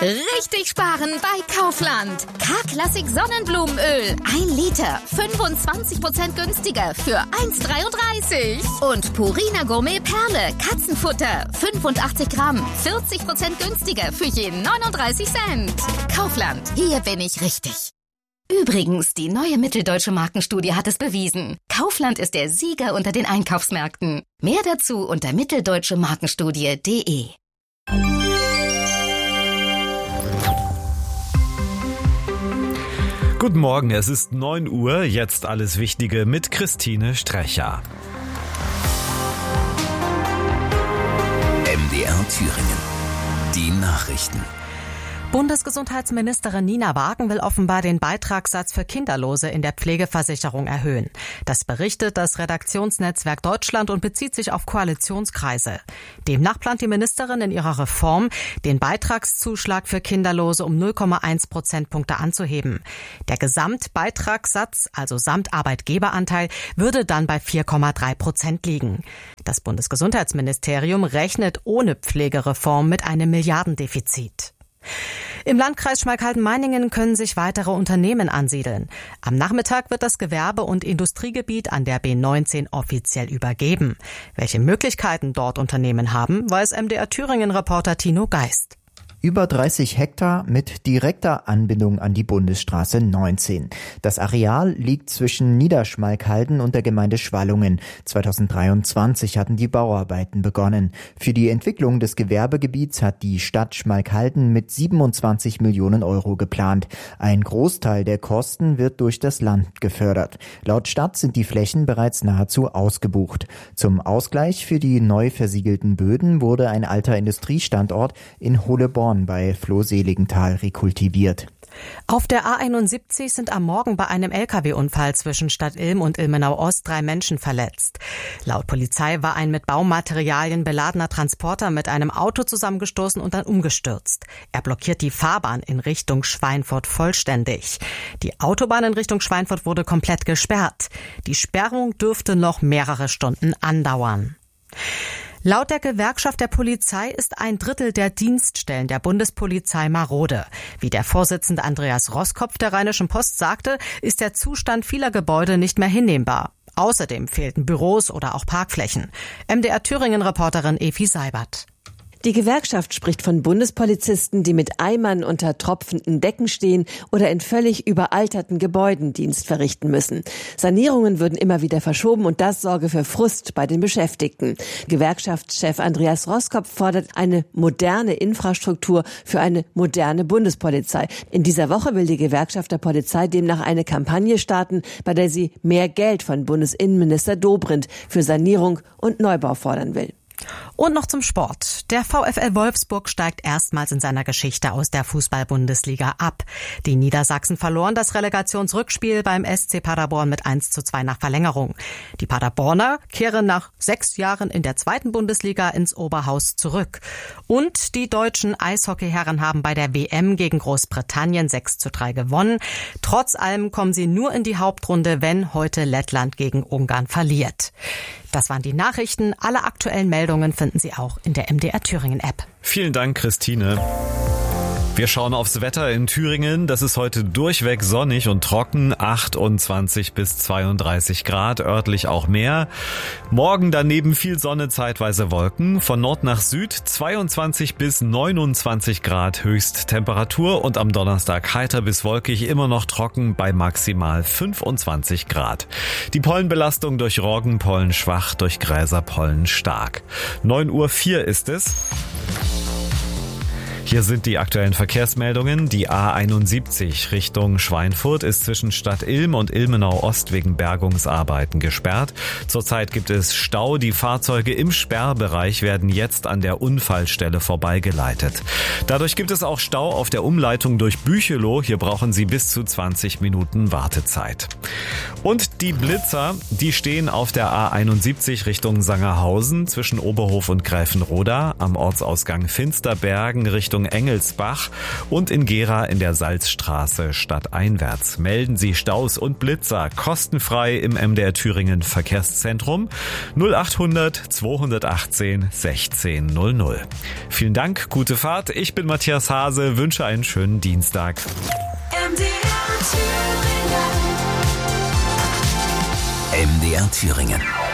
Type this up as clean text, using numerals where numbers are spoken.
Richtig sparen bei Kaufland. K-Klassik Sonnenblumenöl. 1 Liter. 25% günstiger für 1,33. Und Purina Gourmet Perle. Katzenfutter. 85 Gramm. 40% günstiger für jeden 39 Cent. Kaufland. Hier bin ich richtig. Übrigens, die neue Mitteldeutsche Markenstudie hat es bewiesen. Kaufland ist der Sieger unter den Einkaufsmärkten. Mehr dazu unter mitteldeutschemarkenstudie.de. Guten Morgen, es ist 9 Uhr, jetzt alles Wichtige mit Christine Strecher. MDR Thüringen. Die Nachrichten. Bundesgesundheitsministerin Nina Wagen will offenbar den Beitragssatz für Kinderlose in der Pflegeversicherung erhöhen. Das berichtet das Redaktionsnetzwerk Deutschland und bezieht sich auf Koalitionskreise. Demnach plant die Ministerin in ihrer Reform, den Beitragszuschlag für Kinderlose um 0,1 Prozentpunkte anzuheben. Der Gesamtbeitragssatz, also samt Arbeitgeberanteil, würde dann bei 4,3% liegen. Das Bundesgesundheitsministerium rechnet ohne Pflegereform mit einem Milliardendefizit. Im Landkreis Schmalkalden-Meiningen können sich weitere Unternehmen ansiedeln. Am Nachmittag wird das Gewerbe- und Industriegebiet an der B19 offiziell übergeben. Welche Möglichkeiten dort Unternehmen haben, weiß MDR-Thüringen-Reporter Tino Geist. Über 30 Hektar mit direkter Anbindung an die Bundesstraße 19. Das Areal liegt zwischen Niederschmalkalden und der Gemeinde Schwallungen. 2023 hatten die Bauarbeiten begonnen. Für die Entwicklung des Gewerbegebiets hat die Stadt Schmalkalden mit 27 Millionen Euro geplant. Ein Großteil der Kosten wird durch das Land gefördert. Laut Stadt sind die Flächen bereits nahezu ausgebucht. Zum Ausgleich für die neu versiegelten Böden wurde ein alter Industriestandort in Hohleborn bei Flohseligenthal rekultiviert. Auf der A71 sind am Morgen bei einem Lkw-Unfall zwischen Stadtilm und Ilmenau-Ost 3 Menschen verletzt. Laut Polizei war ein mit Baumaterialien beladener Transporter mit einem Auto zusammengestoßen und dann umgestürzt. Er blockiert die Fahrbahn in Richtung Schweinfurt vollständig. Die Autobahn in Richtung Schweinfurt wurde komplett gesperrt. Die Sperrung dürfte noch mehrere Stunden andauern. Laut der Gewerkschaft der Polizei ist 1/3 der Dienststellen der Bundespolizei marode. Wie der Vorsitzende Andreas Roskopf der Rheinischen Post sagte, ist der Zustand vieler Gebäude nicht mehr hinnehmbar. Außerdem fehlten Büros oder auch Parkflächen. MDR-Thüringen-Reporterin Evi Seibert. Die Gewerkschaft spricht von Bundespolizisten, die mit Eimern unter tropfenden Decken stehen oder in völlig überalterten Gebäuden Dienst verrichten müssen. Sanierungen würden immer wieder verschoben und das sorge für Frust bei den Beschäftigten. Gewerkschaftschef Andreas Roskopf fordert eine moderne Infrastruktur für eine moderne Bundespolizei. In dieser Woche will die Gewerkschaft der Polizei demnach eine Kampagne starten, bei der sie mehr Geld von Bundesinnenminister Dobrindt für Sanierung und Neubau fordern will. Und noch zum Sport. Der VfL Wolfsburg steigt erstmals in seiner Geschichte aus der Fußball-Bundesliga ab. Die Niedersachsen verloren das Relegationsrückspiel beim SC Paderborn mit 1:2 nach Verlängerung. Die Paderborner kehren nach 6 Jahren in der 2. Bundesliga ins Oberhaus zurück. Und die deutschen Eishockeyherren haben bei der WM gegen Großbritannien 6:3 gewonnen. Trotz allem kommen sie nur in die Hauptrunde, wenn heute Lettland gegen Ungarn verliert. Das waren die Nachrichten. Alle aktuellen Meldungen finden Sie auch in der MDR Thüringen App. Vielen Dank, Christine. Wir schauen aufs Wetter in Thüringen. Das ist heute durchweg sonnig und trocken. 28 bis 32 Grad, örtlich auch mehr. Morgen daneben viel Sonne, zeitweise Wolken. Von Nord nach Süd 22 bis 29 Grad Höchsttemperatur. Und am Donnerstag heiter bis wolkig, immer noch trocken bei maximal 25 Grad. Die Pollenbelastung durch Roggenpollen schwach, durch Gräserpollen stark. 9:04 Uhr ist es. Hier sind die aktuellen Verkehrsmeldungen. Die A71 Richtung Schweinfurt ist zwischen Stadtilm und Ilmenau-Ost wegen Bergungsarbeiten gesperrt. Zurzeit gibt es Stau. Die Fahrzeuge im Sperrbereich werden jetzt an der Unfallstelle vorbeigeleitet. Dadurch gibt es auch Stau auf der Umleitung durch Büchelow. Hier brauchen Sie bis zu 20 Minuten Wartezeit. Und die Blitzer, die stehen auf der A71 Richtung Sangerhausen zwischen Oberhof und Greifenroda, am Ortsausgang Finsterbergen Richtung Richtung Engelsbach und in Gera in der Salzstraße stadteinwärts. Melden Sie Staus und Blitzer kostenfrei im MDR Thüringen Verkehrszentrum 0800 218 1600. Vielen Dank, gute Fahrt. Ich bin Matthias Hase, wünsche einen schönen Dienstag. MDR Thüringen.